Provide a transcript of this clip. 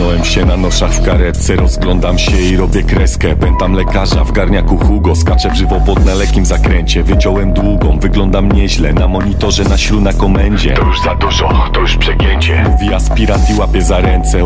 Cofnąłem się na noszach w karetce, rozglądam się i robię kreskę. Pętam lekarza w garniaku Hugo, skaczę w żywowód na lekkim zakręcie. Wyciąłem długą, wyglądam nieźle, na monitorze na ślu na komendzie. To już za dużo, to już przegięcie. Mówi aspirant i łapie za ręce.